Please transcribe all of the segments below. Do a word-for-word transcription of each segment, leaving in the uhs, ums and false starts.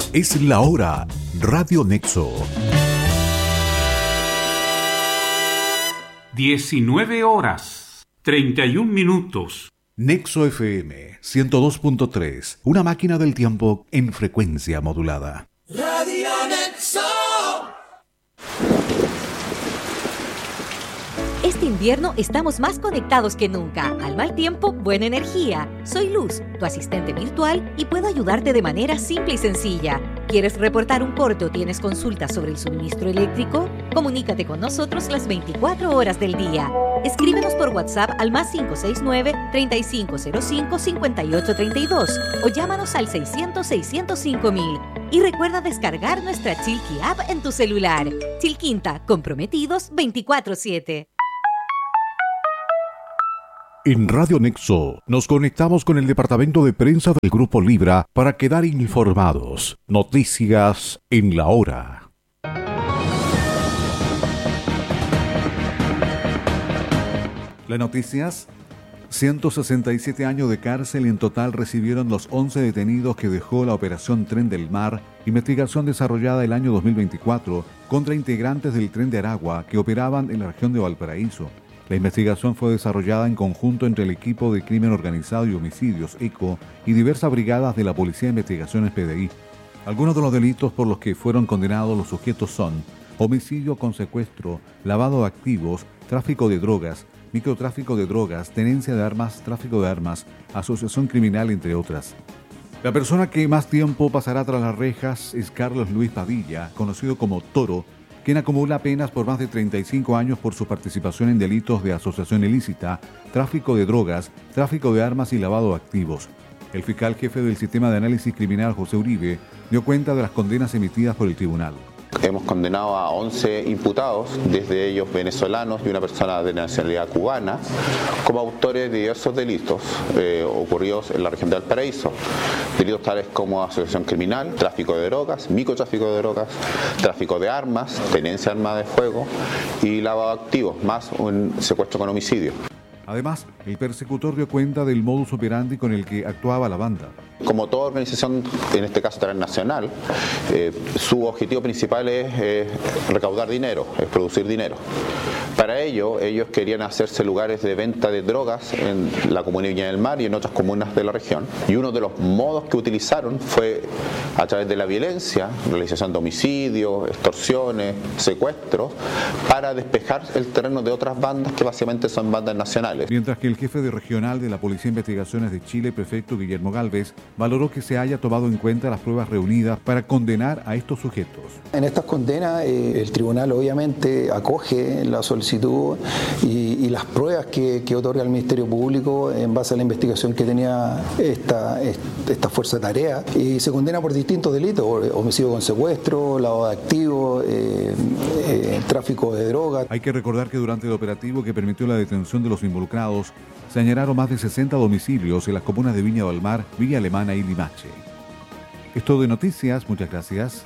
Es la hora. Radio Nexo. diecinueve horas, treinta y un minutos. Nexo F M ciento dos punto tres. Una máquina del tiempo en frecuencia modulada. Radio Nexo. Este invierno estamos más conectados que nunca. Al mal tiempo, buena energía. Soy Luz, tu asistente virtual, y puedo ayudarte de manera simple y sencilla. ¿Quieres reportar un corte o tienes consultas sobre el suministro eléctrico? Comunícate con nosotros las veinticuatro horas del día. Escríbenos por WhatsApp al más cinco seis nueve, treinta y cinco cero cinco, cincuenta y ocho treinta y dos o llámanos al seiscientos, seiscientos cinco mil. Y recuerda descargar nuestra Chilqui App en tu celular. Chilquinta, comprometidos veinticuatro siete. En Radio Nexo nos conectamos con el departamento de prensa del Grupo Libra para quedar informados. Noticias en la hora. Las noticias. ciento sesenta y siete años de cárcel en total recibieron los once detenidos que dejó la Operación Tren del Mar, investigación desarrollada el año dos mil veinticuatro contra integrantes del Tren de Aragua que operaban en la región de Valparaíso. La investigación fue desarrollada en conjunto entre el equipo de crimen organizado y homicidios ECO y diversas brigadas de la Policía de Investigaciones P D I. Algunos de los delitos por los que fueron condenados los sujetos son homicidio con secuestro, lavado de activos, tráfico de drogas, microtráfico de drogas, tenencia de armas, tráfico de armas, asociación criminal, entre otras. La persona que más tiempo pasará tras las rejas es Carlos Luis Padilla, conocido como Toro, quien acumula penas por más de treinta y cinco años por su participación en delitos de asociación ilícita, tráfico de drogas, tráfico de armas y lavado de activos. El fiscal jefe del Sistema de Análisis Criminal, José Uribe, dio cuenta de las condenas emitidas por el tribunal. Hemos condenado a once imputados, desde ellos venezolanos y una persona de nacionalidad cubana, como autores de diversos delitos eh, ocurridos en la región de Valparaíso. Delitos tales como asociación criminal, tráfico de drogas, microtráfico de drogas, tráfico de armas, tenencia de armas de fuego y lavado de activos, más un secuestro con homicidio. Además, el persecutor dio cuenta del modus operandi con el que actuaba la banda. Como toda organización, en este caso transnacional, eh, su objetivo principal es eh, recaudar dinero, es producir dinero. Para ello, ellos querían hacerse lugares de venta de drogas en la comuna de Viña del Mar y en otras comunas de la región. Y uno de los modos que utilizaron fue a través de la violencia, realización de homicidios, extorsiones, secuestros, para despejar el terreno de otras bandas que básicamente son bandas nacionales. Mientras que el jefe de regional de la Policía de Investigaciones de Chile, prefecto Guillermo Galvez, valoró que se haya tomado en cuenta las pruebas reunidas para condenar a estos sujetos. En estas condenas, eh, el tribunal obviamente acoge la solicitud y, y las pruebas que, que otorga el Ministerio Público en base a la investigación que tenía esta, esta fuerza de tarea, y se condena por distintos delitos: homicidio con secuestro, lavado de activos, eh, eh, tráfico de drogas. Hay que recordar que durante el operativo que permitió la detención de los involucrados, se allanaron más de sesenta domicilios en las comunas de Viña del Mar, Villa Alemana y Limache. Es todo de noticias, muchas gracias.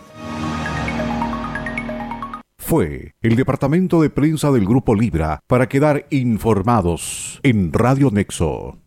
Fue el departamento de prensa del Grupo Libra para quedar informados en Radio Nexo.